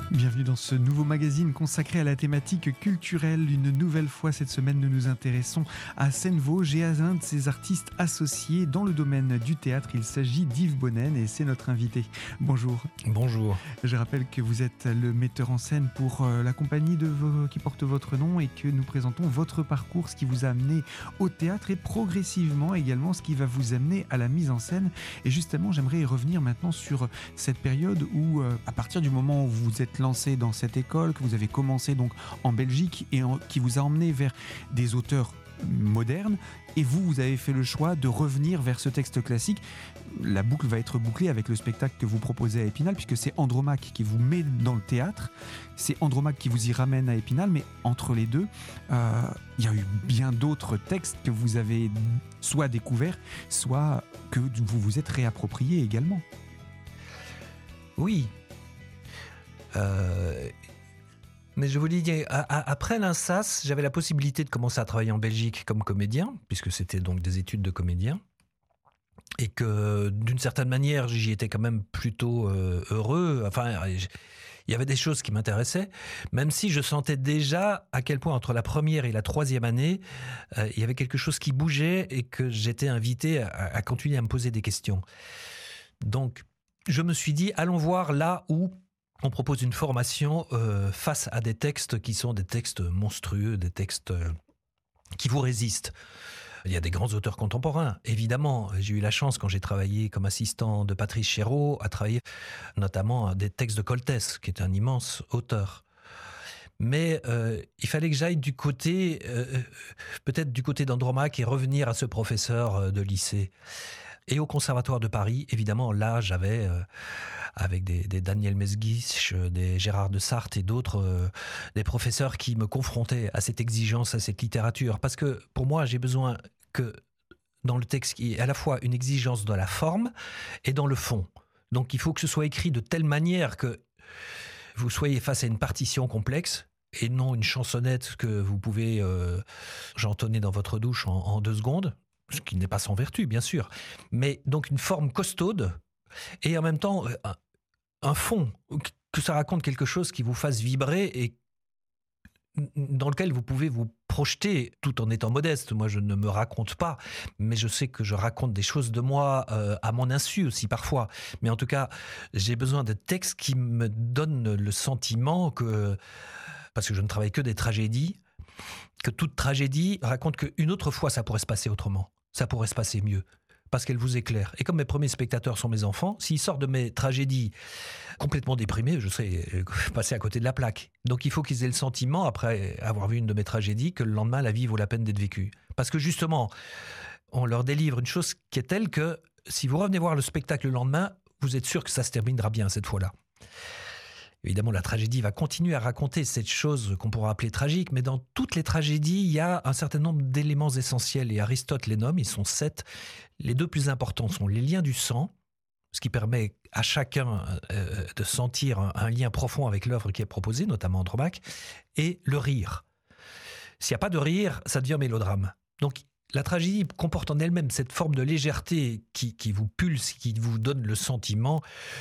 Bienvenue dans ce nouveau magazine consacré à la thématique culturelle. Une nouvelle fois cette semaine, nous nous intéressons à Seine Vosges et à un de ses artistes associés dans le domaine du théâtre. Il s'agit d'Yves Bonnen et c'est notre invité. Bonjour. Bonjour. Je rappelle que vous êtes le metteur en scène pour la compagnie qui porte votre nom et que nous présentons votre parcours, ce qui vous a amené au théâtre et progressivement également ce qui va vous amener à la mise en scène. Et justement, j'aimerais revenir maintenant sur cette période où, à partir du moment où vous êtes lancé dans cette école, que vous avez commencé donc en Belgique et qui vous a emmené vers des auteurs modernes, et vous avez fait le choix de revenir vers ce texte classique. La boucle va être bouclée avec le spectacle que vous proposez à Épinal, puisque c'est Andromaque qui vous met dans le théâtre, c'est Andromaque qui vous y ramène à Épinal, mais entre les deux, il y a eu bien d'autres textes que vous avez soit découverts, soit que vous vous êtes réappropriés également. Oui. Mais je vous dis, après l'INSAS, j'avais la possibilité de commencer à travailler en Belgique comme comédien, puisque c'était donc des études de comédien, et que d'une certaine manière, j'y étais quand même plutôt heureux. Enfin, il y avait des choses qui m'intéressaient, même si je sentais déjà à quel point entre la première et la troisième année, il y avait quelque chose qui bougeait et que j'étais invité à continuer à me poser des questions. Donc, je me suis dit, allons voir là où on propose une formation face à des textes qui sont des textes monstrueux, des textes qui vous résistent. Il y a des grands auteurs contemporains, évidemment. J'ai eu la chance, quand j'ai travaillé comme assistant de Patrice Chéreau, à travailler notamment des textes de Coltès, qui est un immense auteur. Mais il fallait que j'aille du côté, peut-être du côté d'Andromaque, et revenir à ce professeur de lycée. Et au Conservatoire de Paris, évidemment, là, j'avais, avec des Daniel Mesguich, des Gérard de Sarthe et d'autres, des professeurs qui me confrontaient à cette exigence, à cette littérature. Parce que, pour moi, j'ai besoin que, dans le texte, qui est à la fois une exigence dans la forme et dans le fond. Donc, il faut que ce soit écrit de telle manière que vous soyez face à une partition complexe, et non une chansonnette que vous pouvez chantonner dans votre douche en 2 secondes. Ce qui n'est pas sans vertu, bien sûr, mais donc une forme costaude, et en même temps un fond, que ça raconte quelque chose qui vous fasse vibrer et dans lequel vous pouvez vous projeter tout en étant modeste. Moi, je ne me raconte pas, mais je sais que je raconte des choses de moi à mon insu aussi parfois. Mais en tout cas, j'ai besoin de textes qui me donnent le sentiment que, parce que je ne travaille que des tragédies, que toute tragédie raconte qu'une autre fois ça pourrait se passer autrement. Ça pourrait se passer mieux, parce qu'elle vous éclaire. Et comme mes premiers spectateurs sont mes enfants, s'ils sortent de mes tragédies complètement déprimés, je serais passé à côté de la plaque. Donc il faut qu'ils aient le sentiment, après avoir vu une de mes tragédies, que le lendemain, la vie vaut la peine d'être vécue. Parce que justement, on leur délivre une chose qui est telle que, si vous revenez voir le spectacle le lendemain, vous êtes sûr que ça se terminera bien cette fois-là. Évidemment, la tragédie va continuer à raconter cette chose qu'on pourra appeler tragique, mais dans toutes les tragédies, il y a un certain nombre d'éléments essentiels, et Aristote les nomme, ils sont 7. Les 2 plus importants sont les liens du sang, ce qui permet à chacun de sentir un lien profond avec l'œuvre qui est proposée, notamment Andromaque, et le rire. S'il n'y a pas de rire, ça devient mélodrame. Donc, la tragédie comporte en elle-même cette forme de légèreté qui vous pulse, qui vous donne le sentiment